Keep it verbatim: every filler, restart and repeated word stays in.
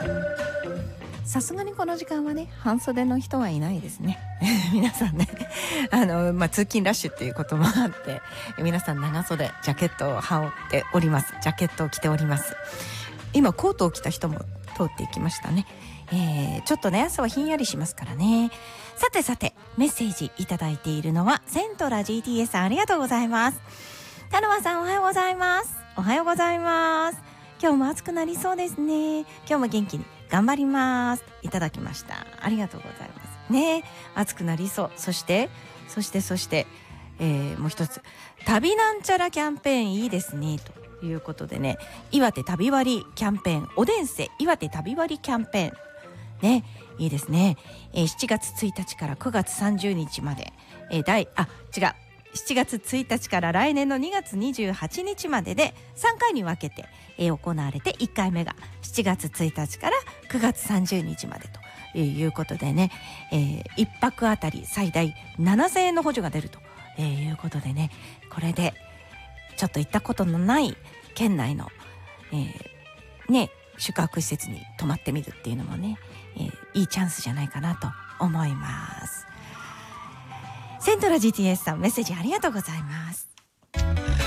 さすがにこの時間はね半袖の人はいないですね皆さんねあの、まあ、通勤ラッシュっていうこともあって皆さん長袖ジャケットを羽織っております。ジャケットを着ております。今コートを着た人も通っていきましたね。えー、ちょっとね朝はひんやりしますからね。さてさてメッセージいただいているのはセントラ ジーティーエー さん、ありがとうございます。田沼さん、おはようございます。おはようございます。今日も暑くなりそうですね。今日も元気に頑張ります。いただきました。ありがとうございますね。暑くなりそう。そしてそしてそして、えー、もう一つ旅なんちゃらキャンペーンいいですねということでね、岩手旅割キャンペーン、おでんせ岩手旅割キャンペーンね、いいですね。えー、しちがつついたちからくがつさんじゅうにちまで、えー、第あ違うしちがつついたちから来年のにがつにじゅうはちにちまででさんかいに分けて、えー、行われて、いっかいめがしちがつついたちからくがつさんじゅうにちまでということでね、えー、いっぱくあたり最大ななせんえんの補助が出るということでね、これでちょっと行ったことのない県内の、えー、ね宿泊施設に泊まってみるっていうのもね、えー、いいチャンスじゃないかなと思います。セントラ ジーティーエス さん、メッセージありがとうございます。